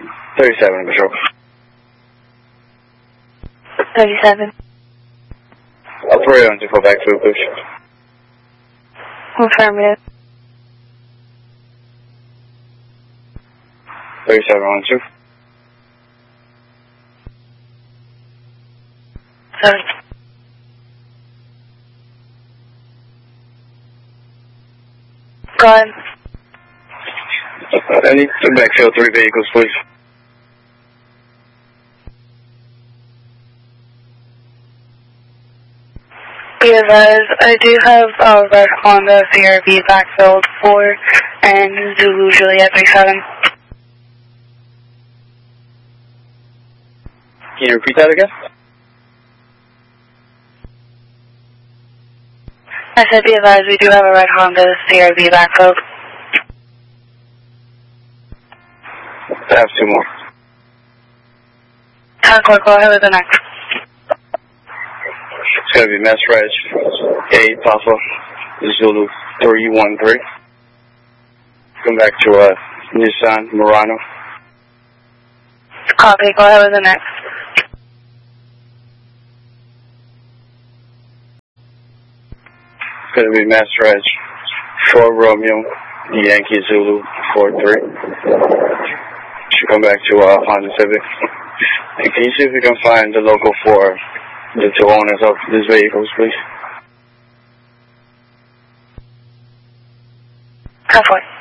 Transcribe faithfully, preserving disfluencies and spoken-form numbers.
thirty-seven, Patrol. thirty-seven. Operator on to go back to the push. Affirmative. thirty-seven on two. Sorry. Go ahead. I need to backfill three vehicles, please. Be advised, I do have a red Honda C R V backfilled four and Zulu Juliet thirty-seven. Can you repeat that again? I said be advised, we do have a red Honda C R V backfilled. I have two more. Concord, go ahead with the next. It's going to be Mass Reg eight Papa Zulu three one three. Come back to uh, Nissan Murano. Copy, go ahead with the next. It's going to be Mass Reg four Romeo Yankee Zulu four three. Should come back to uh, Honda Civic. And can you see if you can find the local for the two owners of these vehicles, please? Halfway.